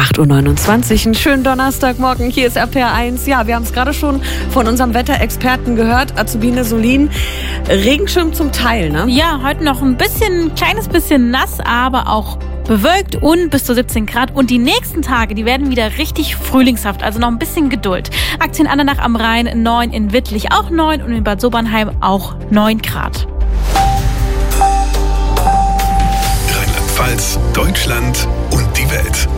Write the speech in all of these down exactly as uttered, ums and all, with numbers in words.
acht Uhr neunundzwanzig, einen schönen Donnerstagmorgen, hier ist R P R eins. Ja, wir haben es gerade schon von unserem Wetterexperten gehört, Azubine Solin. Regenschirm zum Teil, ne? Ja, heute noch ein bisschen, ein kleines bisschen nass, aber auch bewölkt und bis zu siebzehn Grad. Und die nächsten Tage, die werden wieder richtig frühlingshaft, also noch ein bisschen Geduld. Aktien Andernach am Rhein neun, in Wittlich auch neun und in Bad Sobernheim auch neun Grad. Rheinland-Pfalz, Deutschland und die Welt.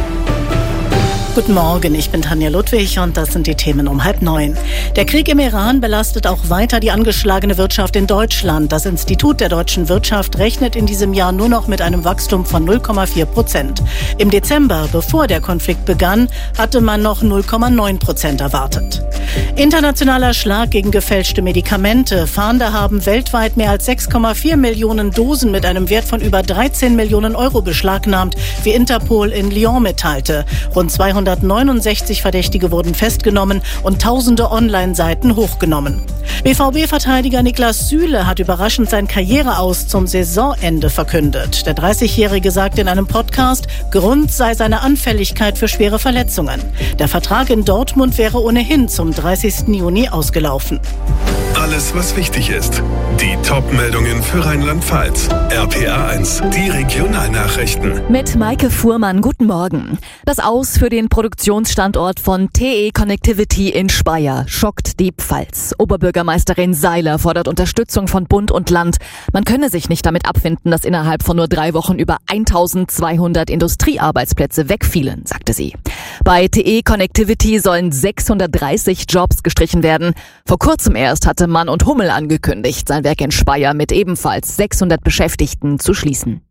Guten Morgen, ich bin Tanja Ludwig und das sind die Themen um halb neun. Der Krieg im Iran belastet auch weiter die angeschlagene Wirtschaft in Deutschland. Das Institut der deutschen Wirtschaft rechnet in diesem Jahr nur noch mit einem Wachstum von null Komma vier Prozent. Im Dezember, bevor der Konflikt begann, hatte man noch null Komma neun Prozent erwartet. Internationaler Schlag gegen gefälschte Medikamente. Fahnder haben weltweit mehr als sechs Komma vier Millionen Dosen mit einem Wert von über dreizehn Millionen Euro beschlagnahmt, wie Interpol in Lyon mitteilte. Rund zweihundertneunundsechzig Verdächtige wurden festgenommen und tausende Online-Seiten hochgenommen. B V B-Verteidiger Niklas Süle hat überraschend sein Karriereaus zum Saisonende verkündet. Der dreißigjährige sagt in einem Podcast, Grund sei seine Anfälligkeit für schwere Verletzungen. Der Vertrag in Dortmund wäre ohnehin zum dreißigsten Juni ausgelaufen. Alles, was wichtig ist. Die Top-Meldungen für Rheinland-Pfalz. R P R eins, die Regionalnachrichten. Mit Maike Fuhrmann, guten Morgen. Das Aus für den Produktionsstandort von T E Connectivity in Speyer schockt die Pfalz. Oberbürgermeisterin Seiler fordert Unterstützung von Bund und Land. Man könne sich nicht damit abfinden, dass innerhalb von nur drei Wochen über eintausendzweihundert Industriearbeitsplätze wegfielen, sagte sie. Bei T E Connectivity sollen sechshundertdreißig Jobs gestrichen werden. Vor kurzem erst hatte Mann und Hummel angekündigt, sein Werk in Speyer mit ebenfalls sechshundert Beschäftigten zu schließen.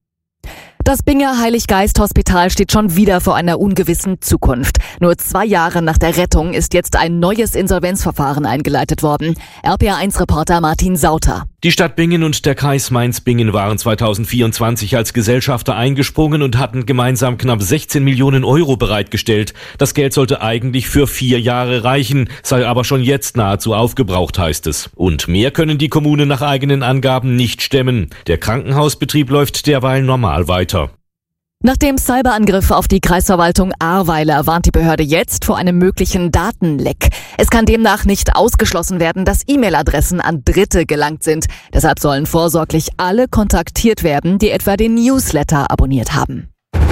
Das Binger Heiliggeist-Hospital steht schon wieder vor einer ungewissen Zukunft. Nur zwei Jahre nach der Rettung ist jetzt ein neues Insolvenzverfahren eingeleitet worden. R P R eins Reporter Martin Sauter. Die Stadt Bingen und der Kreis Mainz-Bingen waren zweitausendvierundzwanzig als Gesellschafter eingesprungen und hatten gemeinsam knapp sechzehn Millionen Euro bereitgestellt. Das Geld sollte eigentlich für vier Jahre reichen, sei aber schon jetzt nahezu aufgebraucht, heißt es. Und mehr können die Kommunen nach eigenen Angaben nicht stemmen. Der Krankenhausbetrieb läuft derweil normal weiter. Nach dem Cyberangriff auf die Kreisverwaltung Ahrweiler warnt die Behörde jetzt vor einem möglichen Datenleck. Es kann demnach nicht ausgeschlossen werden, dass E-Mail-Adressen an Dritte gelangt sind. Deshalb sollen vorsorglich alle kontaktiert werden, die etwa den Newsletter abonniert haben.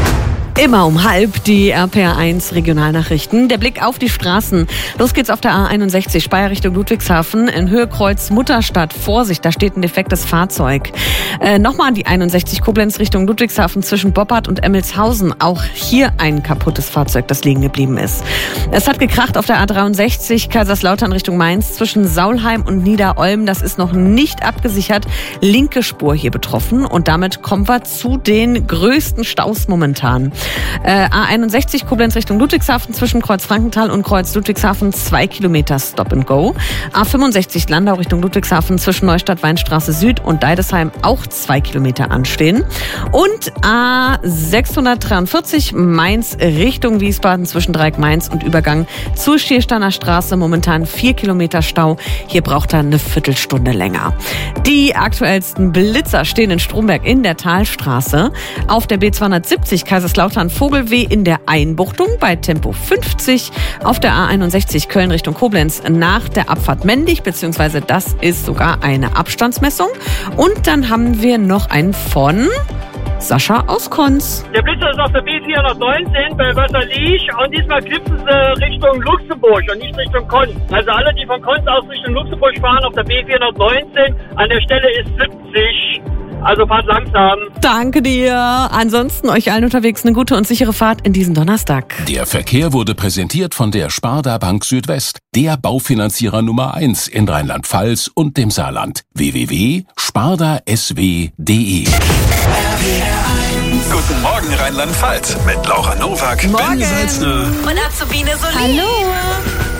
Immer um halb die R P R eins Regionalnachrichten. Der Blick auf die Straßen. Los geht's auf der A einundsechzig, Speyer Richtung Ludwigshafen. In Höhe Kreuz Mutterstadt. Vorsicht, da steht ein defektes Fahrzeug. Äh, Nochmal an die einundsechzig, Koblenz Richtung Ludwigshafen zwischen Boppard und Emmelshausen. Auch hier ein kaputtes Fahrzeug, das liegen geblieben ist. Es hat gekracht auf der A dreiundsechzig, Kaiserslautern Richtung Mainz zwischen Saulheim und Niederolm. Das ist noch nicht abgesichert. Linke Spur hier betroffen. Und damit kommen wir zu den größten Staus momentan. Äh, A einundsechzig Koblenz Richtung Ludwigshafen zwischen Kreuz Frankenthal und Kreuz Ludwigshafen zwei Kilometer Stop and Go. A fünfundsechzig Landau Richtung Ludwigshafen zwischen Neustadt Weinstraße Süd und Deidesheim auch zwei Kilometer anstehen. Und A sechshundertdreiundvierzig Mainz Richtung Wiesbaden zwischen Dreieck Mainz und Übergang zur Schiersteiner Straße momentan vier Kilometer Stau. Hier braucht er eine Viertelstunde länger. Die aktuellsten Blitzer stehen in Stromberg in der Talstraße. Auf der B zweihundertsiebzig Kaiserslautern Vogelweh in der Einbuchtung bei Tempo fünfzig. Auf der A einundsechzig Köln Richtung Koblenz nach der Abfahrt Mendig, beziehungsweise das ist sogar eine Abstandsmessung. Und dann haben wir noch einen von Sascha aus Konz. Der Blitzer ist auf der B vierhundertneunzehn bei Wasserlich und diesmal klipsen sie Richtung Luxemburg und nicht Richtung Konz. Also alle, die von Konz aus Richtung Luxemburg fahren, auf der B vierhundertneunzehn, an der Stelle ist siebzig. Also fahrt langsam. Danke dir. Ansonsten euch allen unterwegs eine gute und sichere Fahrt in diesen Donnerstag. Der Verkehr wurde präsentiert von der Sparda Bank Südwest, der Baufinanzierer Nummer eins in Rheinland-Pfalz und dem Saarland. w w w punkt sparda s w punkt d e. Guten Morgen Rheinland-Pfalz mit Laura Nowak, Morgen. Ben Salzner Und Azubine Solin. Hallo.